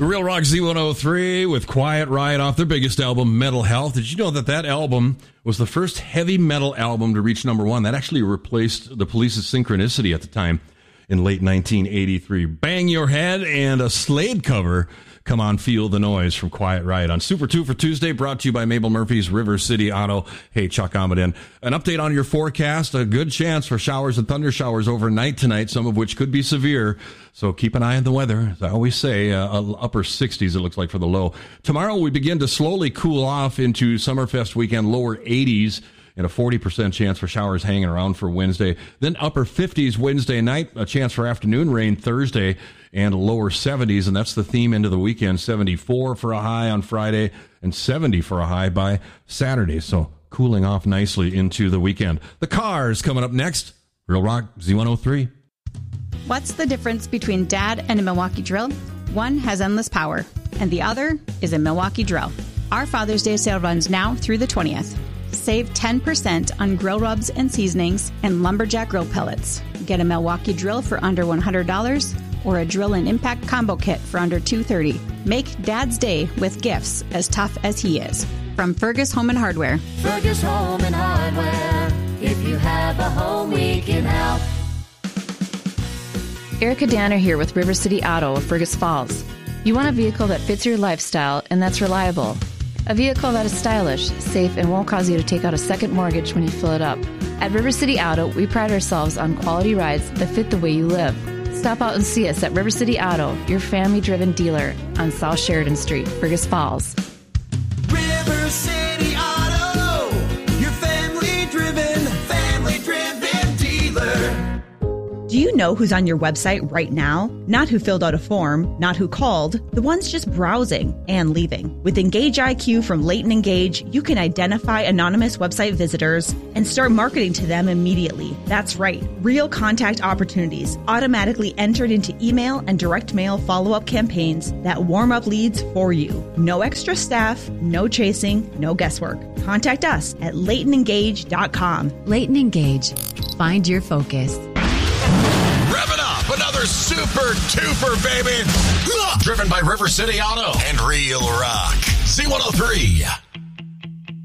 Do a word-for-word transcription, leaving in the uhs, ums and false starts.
Real Rock Z one oh three with Quiet Riot off their biggest album, Mental Health. Did you know that that album was the first heavy metal album to reach number one? That actually replaced the Police's Synchronicity at the time in late nineteen eighty-three. Bang Your Head and a Slade cover. Come on, Feel the Noise from Quiet Riot on Super two for Tuesday, brought to you by Mabel Murphy's River City Auto. Hey, Chuck Amadin. An update on your forecast. A good chance for showers and thunder showers overnight tonight, some of which could be severe. So keep an eye on the weather. As I always say, uh, upper sixties, it looks like, for the low. Tomorrow, we begin to slowly cool off into Summerfest weekend, lower eighties. And a forty percent chance for showers hanging around for Wednesday. Then upper fifties Wednesday night, a chance for afternoon rain Thursday, and lower seventies, and that's the theme into the weekend. seventy-four for a high on Friday, and seventy for a high by Saturday. So cooling off nicely into the weekend. The Cars coming up next. Real Rock Z one oh three. What's the difference between Dad and a Milwaukee drill? One has endless power, and the other is a Milwaukee drill. Our Father's Day sale runs now through the twentieth. Save ten percent on grill rubs and seasonings and Lumberjack grill pellets. Get a Milwaukee drill for under one hundred dollars or a drill and impact combo kit for under two hundred thirty dollars. Make Dad's day with gifts as tough as he is. From Fergus Home and Hardware. Fergus Home and Hardware. If you have a home, we can help. Erica Danner here with River City Auto of Fergus Falls. You want a vehicle that fits your lifestyle and that's reliable. A vehicle that is stylish, safe, and won't cause you to take out a second mortgage when you fill it up. At River City Auto, we pride ourselves on quality rides that fit the way you live. Stop out and see us at River City Auto, your family-driven dealer on South Sheridan Street, Fergus Falls. River City Auto, your family-driven, family-driven dealer. Do you know who's on your website right now? Not who filled out a form, not who called, the ones just browsing and leaving. With Engage I Q from Leighton Engage, you can identify anonymous website visitors and start marketing to them immediately. That's right, real contact opportunities automatically entered into email and direct mail follow-up campaigns that warm up leads for you. No extra staff, no chasing, no guesswork. Contact us at leighton engage dot com. Leighton Engage. Find your focus. Rev it up, another super duper, baby. Driven by River City Auto and Real Rock. Z one oh three.